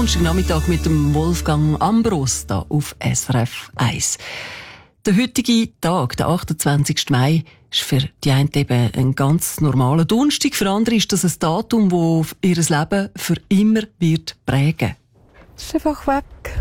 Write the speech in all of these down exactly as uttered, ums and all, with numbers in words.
Donnerstagnachmittag mit dem Wolfgang Ambros da auf S R F eins. Der heutige Tag, der achtundzwanzigsten Mai, ist für die einen eben ein ganz normaler Donnerstag. Für andere ist das ein Datum, das ihr Leben für immer wird prägen. Es ist einfach weg.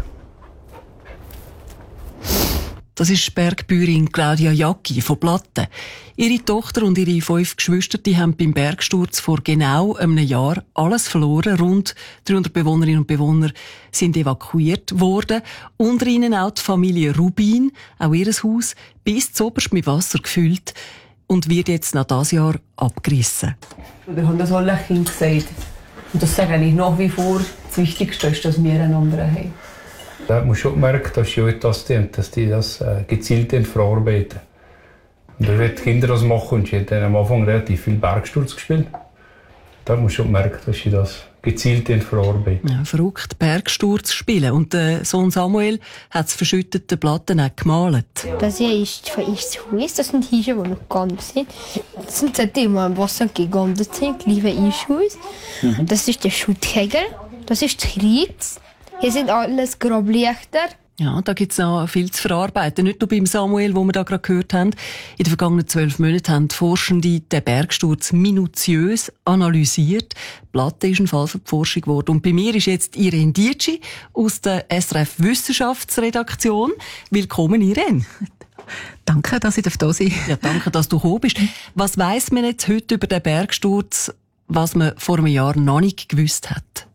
Das ist Bergbäuerin Claudia Jacki von Platten. Ihre Tochter und ihre fünf Geschwister die haben beim Bergsturz vor genau einem Jahr alles verloren. Rund dreihundert Bewohnerinnen und Bewohner sind evakuiert worden. Unter ihnen auch die Familie Rubin, auch ihr Haus, bis zuoberst mit Wasser gefüllt und wird jetzt nach diesem Jahr abgerissen. Wir haben das alle Kind gesagt. Und das sage ich nach wie vor, das Wichtigste ist, dass wir einander haben. Da muss schon merken, dass die das tun, dass die das äh, gezielt verarbeiten. Und wenn die Kinder das machen, und sie haben am Anfang relativ viel Bergsturz gespielt, da muss schon merken, dass sie das gezielt verarbeiten. Ja, verrückt, Bergsturz spielen. Und der Sohn Samuel hat das verschüttete Platten auch gemalt. Das hier ist von uns Haus, das sind Hirsche, die noch ganz sind. Das sind seitdem wir im Wasser gegangen sind, liebe Haus. Mhm. Das ist der Schutthegel, das ist das Kreuz. Hier sind alles Grablichter. Ja, da gibt es noch viel zu verarbeiten. Nicht nur beim Samuel, wo wir da gerade gehört haben. In den vergangenen zwölf Monaten haben die Forschende den Bergsturz minutiös analysiert. Die Platte ist ein Fall für die Forschung geworden. Und bei mir ist jetzt Irene Dietschi aus der S R F Wissenschaftsredaktion. Willkommen, Irene. Danke, dass ich da sein darf. Ja, danke, dass du gekommen bist. Was weiss man jetzt heute über den Bergsturz, was man vor einem Jahr noch nicht gewusst hat?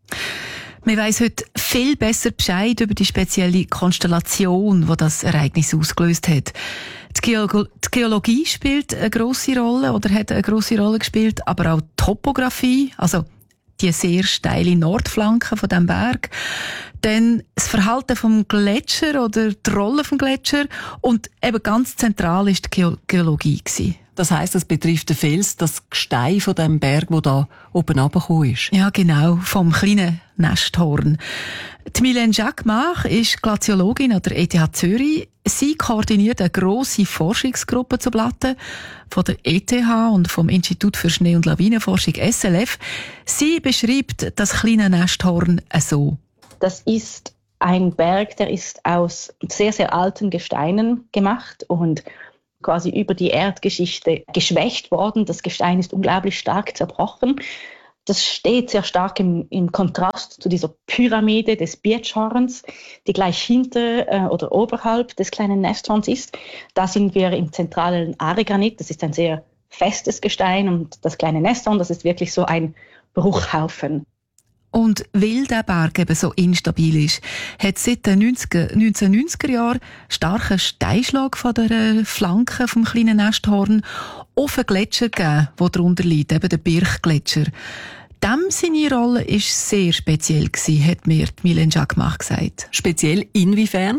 Man weiss heute viel besser Bescheid über die spezielle Konstellation, die das Ereignis ausgelöst hat. Die, Geolo- die Geologie spielt eine grosse Rolle oder hat eine grosse Rolle gespielt, aber auch die Topographie, also die sehr steile Nordflanke von dem Berg, dann das Verhalten vom Gletscher oder die Rolle vom Gletscher und eben ganz zentral ist die Ge- Geologie gewesen. Das heisst, es betrifft den Fels, das Gestein von dem Berg, wo da oben runtergekommen ist. Ja, genau, vom kleinen Nesthorn. Die Mylène Jacquemart ist Glaziologin an der E T H Zürich. Sie koordiniert eine grosse Forschungsgruppe zu Platten von der E T H und vom Institut für Schnee- und Lawinenforschung S L F. Sie beschreibt das kleine Nesthorn so. Das ist ein Berg, der ist aus sehr, sehr alten Gesteinen gemacht und quasi über die Erdgeschichte geschwächt worden. Das Gestein ist unglaublich stark zerbrochen. Das steht sehr stark im, im Kontrast zu dieser Pyramide des Birchhorns, die gleich hinter äh, oder oberhalb des kleinen Nesthorns ist. Da sind wir im zentralen Aargranit. Das ist ein sehr festes Gestein und das kleine Nesthorn, das ist wirklich so ein Bruchhaufen. Und weil der Berg eben so instabil ist, hat es seit den neunzehnhundertneunziger Jahren starken Steinschlag von der Flanke vom kleinen Nesthorn auf einen Gletscher gegeben, der darunter liegt, eben der Birchgletscher. Dem seine Rolle war sehr speziell gewesen, hat mir Mylène Jacquemart gesagt. Speziell inwiefern?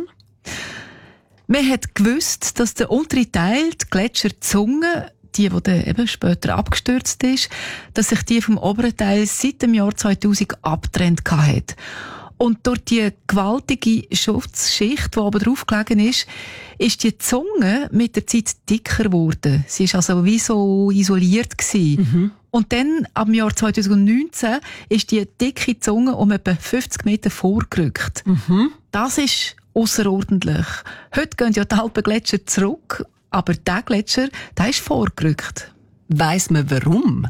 Man hat gewusst, dass der untere Teil, die Gletscherzunge, die, die dann eben später abgestürzt ist, dass sich die vom oberen Teil seit dem Jahr zweitausend abgetrennt hat. Und durch die gewaltige Schutzschicht, die oben drauf gelegen ist, ist die Zunge mit der Zeit dicker geworden. Sie war also wie so isoliert gewesen. Mhm. Und dann, ab dem Jahr zweitausendneunzehn, ist die dicke Zunge um etwa fünfzig Meter vorgerückt. Mhm. Das ist ausserordentlich. Heute gehen ja die Alpengletscher zurück, aber der Gletscher, der ist vorgerückt. Weiss man warum?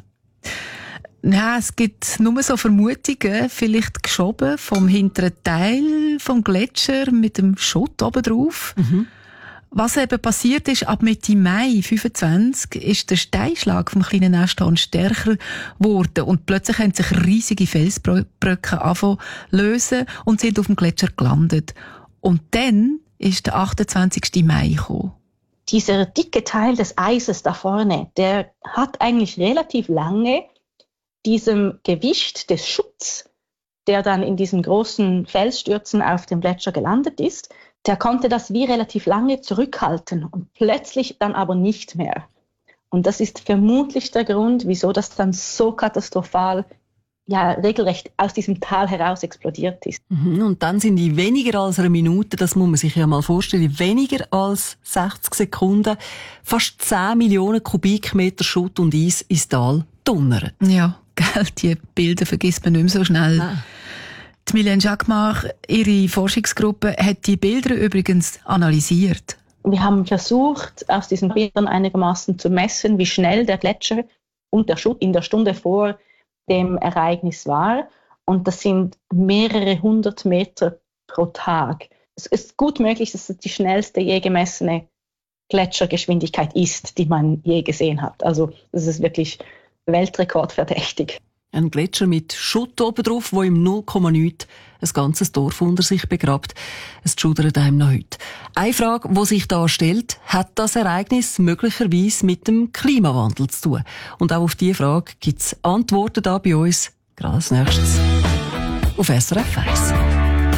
Ja, es gibt nur so Vermutungen, vielleicht geschoben vom hinteren Teil vom Gletscher mit dem Schutt oben drauf. Mhm. Was eben passiert ist, ab Mitte Mai fünfundzwanzig ist der Steinschlag vom kleinen Nesthorn stärker geworden und plötzlich haben sich riesige Felsbrücken angefangen zu lösen und sind auf dem Gletscher gelandet. Und dann ist der achtundzwanzigsten Mai gekommen. Dieser dicke Teil des Eises da vorne, der hat eigentlich relativ lange diesem Gewicht des Schutts, der dann in diesen großen Felsstürzen auf dem Gletscher gelandet ist, der konnte das wie relativ lange zurückhalten und plötzlich dann aber nicht mehr. Und das ist vermutlich der Grund, wieso das dann so katastrophal, ja, regelrecht aus diesem Tal heraus explodiert ist. Und dann sind die weniger als eine Minute, das muss man sich ja mal vorstellen, weniger als sechzig Sekunden, fast zehn Millionen Kubikmeter Schutt und Eis ins Tal donnert. Ja, gell, die Bilder vergisst man nicht mehr so schnell. Ah. Die Mylène Jacquemart, Ihre Forschungsgruppe, hat die Bilder übrigens analysiert. Wir haben versucht, aus diesen Bildern einigermaßen zu messen, wie schnell der Gletscher und der Schutt in der Stunde vor dem Ereignis war. Und das sind mehrere hundert Meter pro Tag. Es ist gut möglich, dass es die schnellste je gemessene Gletschergeschwindigkeit ist, die man je gesehen hat. Also das ist wirklich weltrekordverdächtig. Ein Gletscher mit Schutt oben drauf, wo im null Komma nichts ein ganzes Dorf unter sich begrabt. Es schudert einem noch heute. Eine Frage, die sich da stellt, hat das Ereignis möglicherweise mit dem Klimawandel zu tun? Und auch auf diese Frage gibt es Antworten da bei uns, gerade als nächstes auf S R F eins.